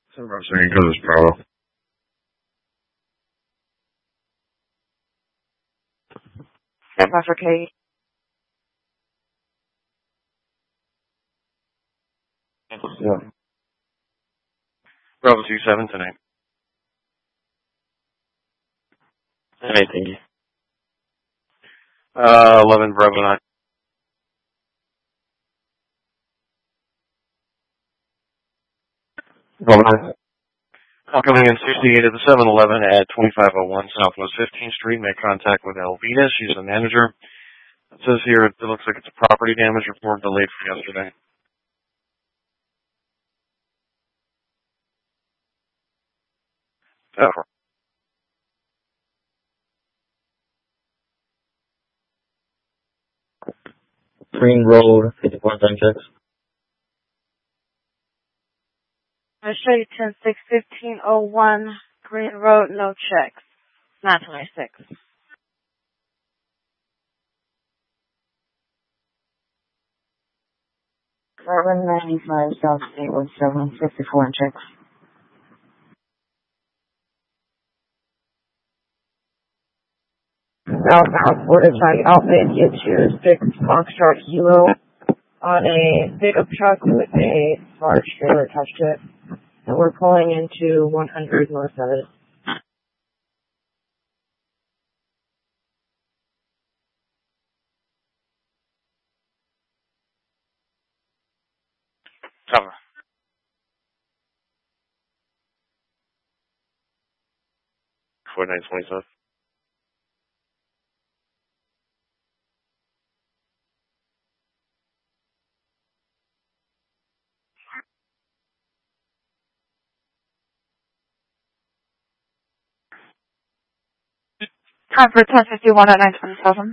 So I'm saying because it's Bravo. Stand by for Kate. Yeah. Bravo 27 tonight. Alright, thank you. 11 Bravo 9. Bravo 9. I'm coming in 68 at the 7-Eleven at 2501 Southwest 15th Street. Make contact with Elvita. She's the manager. It says here it looks like it's a property damage report delayed from yesterday. Oh. Green Road, 54 checks. I show you 10-6-15-01 Green Road, no checks. 926. Carbon 95 South State with 754 checks. Southbound 45 outlet gets your 6 Foxtrot Kilo on a pickup truck with a large trailer attached to it. And we're pulling into 100 North 7th. Cover. For 927. Time for 1051 at 927.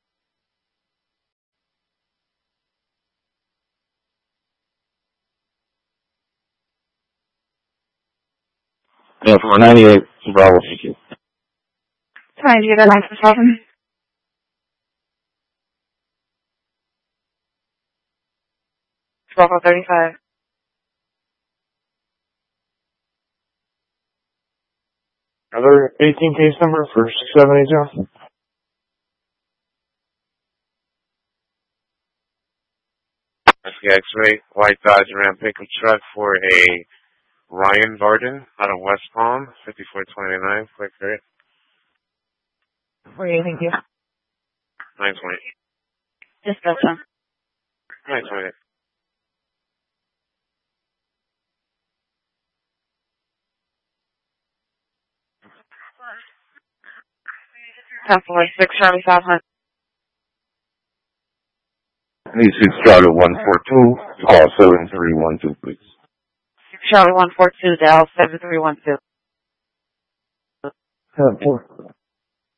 Yeah, for 98 Bravo, thank you. 98 at 927. Bravo 35. Another 18 case number for 6780. That's the X-ray. White Dodge Ram pickup truck for a Ryan Varden out of West Palm, 5429. Quick period. Where do you think you? 920. Dispatch them. 920. Time for 6 Charlie 500. Need 6 Charlie 142. Call 7312, please. 6 Charlie 142, Dallas 7312. 74.